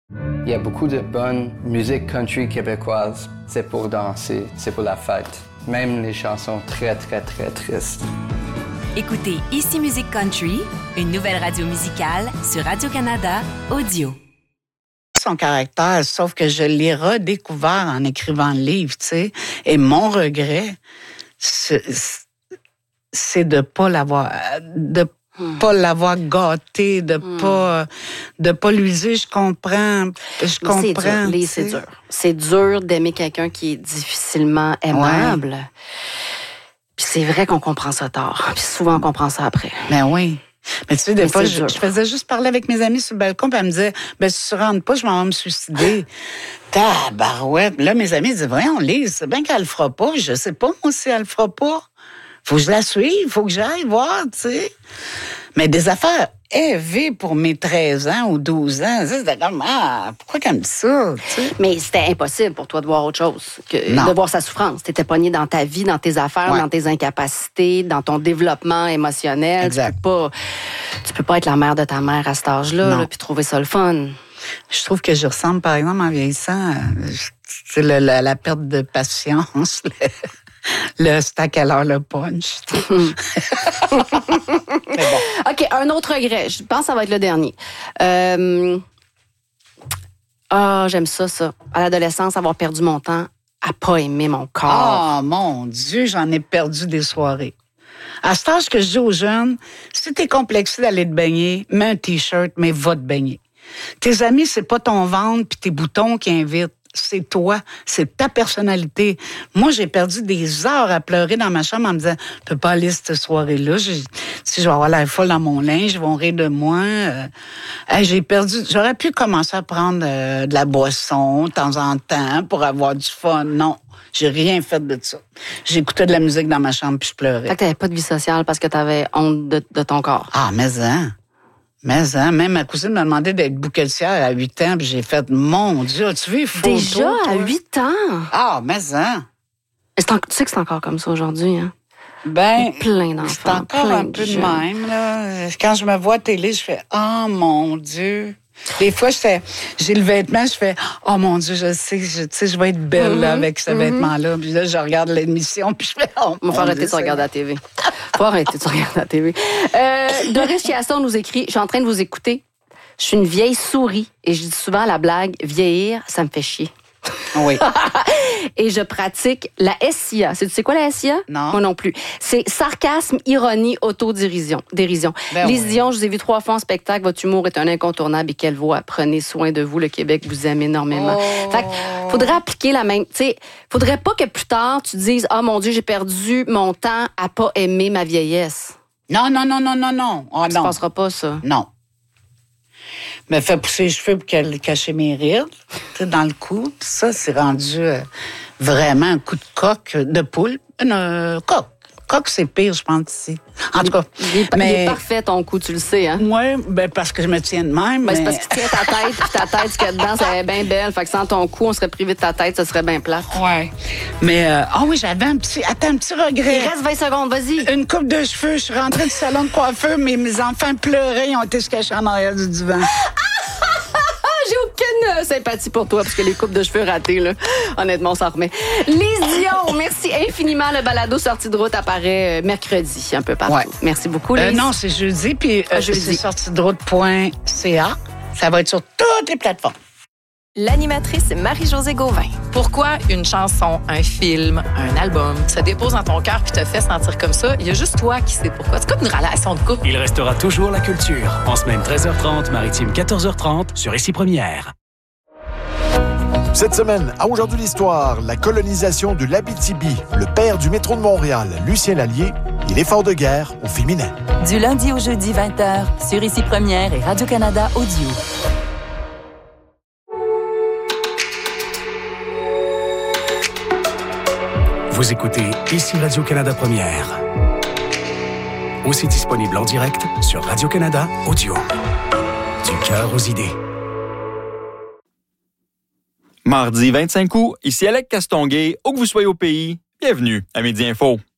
Il y a beaucoup de bonne musique country québécoise. C'est pour danser, c'est pour la fête. Même les chansons très, très, très tristes. Écoutez Ici Musique Country, une nouvelle radio musicale sur Radio-Canada Audio. Son caractère, sauf que je l'ai redécouvert en écrivant le livre, tu sais. Et mon regret, c'est de pas l'avoir gâté, de pas lui dire je comprends. C'est dur. C'est dur d'aimer quelqu'un qui est difficilement aimable. Ouais. Puis c'est vrai qu'on comprend ça tard. Puis souvent on comprend ça après. Ben oui. Mais tu sais, des fois, je faisais juste parler avec mes amis sur le balcon, puis elle me disait, ben, si tu rentres pas, je m'en vais me suicider. Tabarouette. Là, mes amis disaient, voyons, Lise, c'est bien qu'elle le fera pas. Je sais pas, moi, si elle le fera pas. Faut que je la suive, faut que j'aille voir, tu sais. Mais des affaires élevées pour mes 13 ans ou 12 ans, c'était comme, pourquoi qu'elle me dit ça, tu sais? Mais c'était impossible pour toi de voir autre chose que de voir sa souffrance. T'étais pogné dans ta vie, dans tes affaires, dans tes incapacités, dans ton développement émotionnel. Exact. Tu peux pas être la mère de ta mère à cet âge-là, puis trouver ça le fun. Je trouve que je ressemble, par exemple, en vieillissant, c'est la perte de patience, c'est à quelle heure le punch. Mais bon. OK, un autre regret. Je pense que ça va être le dernier. J'aime ça. À l'adolescence, avoir perdu mon temps à pas aimer mon corps. Oh, mon Dieu, j'en ai perdu des soirées. À cet âge que je dis aux jeunes, si t'es complexé d'aller te baigner, mets un T-shirt, mais va te baigner. Tes amis, c'est pas ton ventre puis tes boutons qui invitent. C'est toi, c'est ta personnalité. Moi, j'ai perdu des heures à pleurer dans ma chambre en me disant, je peux pas aller cette soirée-là. Si je vais avoir l'air folle dans mon linge, ils vont rire de moi. J'aurais pu commencer à prendre de la boisson de temps en temps pour avoir du fun. Non, j'ai rien fait de ça. J'écoutais de la musique dans ma chambre puis je pleurais. Fait que t'avais pas de vie sociale parce que t'avais honte de ton corps. Ah, même ma cousine m'a demandé d'être bouquetière à 8 ans, puis j'ai fait, mon Dieu, as-tu vu les photos? Déjà, à 8 ans? Ah, Tu sais que c'est encore comme ça aujourd'hui, hein? Ben, plein d'enfants. C'est encore un peu de même, là. Quand je me vois à télé, je fais, oh mon Dieu. Des fois, j'ai le vêtement, je fais, oh mon Dieu, je sais, je vais être belle là, avec ce vêtement-là. Puis là, je regarde l'émission, puis je fais, oh mon Dieu. Faut arrêter de regarder la TV. Doris Chiasson nous écrit, je suis en train de vous écouter. Je suis une vieille souris et je dis souvent la blague, vieillir, ça me fait chier. Oui. Et je pratique la SIA. Tu sais quoi la SIA? Non. Moi non plus. C'est sarcasme, ironie, autodérision. Lise Dion, je vous ai vu 3 fois en spectacle. Votre humour est un incontournable et quelle voix. Prenez soin de vous. Le Québec vous aime énormément. Fait que faudrait appliquer la même... Tu sais, faudrait pas que plus tard, tu dises « Ah, mon Dieu, j'ai perdu mon temps à pas aimer ma vieillesse. » Non. Ça ne passera pas, ça. Non. Me fait pousser les cheveux pour cacher mes rides, dans le cou. Puis ça, c'est rendu vraiment un coup de coque, de poule. Coque. Coque, c'est pire, je pense, ici. En tout cas. Il est parfait, ton cou, tu le sais, hein? Oui, parce que je me tiens de même. C'est parce que tu tiens ta tête, puis ta tête, ce qu'il y a dedans, c'est bien belle. Fait que sans ton cou, on serait privé de ta tête, ça serait bien plate. Oui. Mais, j'avais un petit regret. Il reste 20 secondes, vas-y. Une coupe de cheveux, je suis rentrée du salon de coiffeur, mais mes enfants pleuraient, ils ont été se cacher en arrière du divan. J'ai aucune sympathie pour toi, parce que les coupes de cheveux ratées, là, honnêtement, on s'en remet. Lise Dion, merci infiniment. Le balado Sortie de route apparaît mercredi, un peu partout. Ouais. Merci beaucoup, Lise. Non, c'est jeudi, puis c'est sortiederoute.ca. Ça va être sur toutes les plateformes. L'animatrice Marie-Josée Gauvin. Pourquoi une chanson, un film, un album se dépose dans ton cœur puis te fait sentir comme ça? Il y a juste toi qui sais pourquoi. C'est comme une relation de couple. Il restera toujours la culture. En semaine 13h30, maritime 14h30 sur Ici Première. Cette semaine, à Aujourd'hui l'Histoire, la colonisation de l'Abitibi, le père du métro de Montréal, Lucien Lallier, et l'effort de guerre au féminin. Du lundi au jeudi 20h sur Ici Première et Radio-Canada Audio. Vous écoutez Ici Radio-Canada Première. Aussi disponible en direct sur Radio-Canada Audio. Du cœur aux idées. Mardi 25 août, ici Alec Castonguay. Où que vous soyez au pays, bienvenue à Midi Info.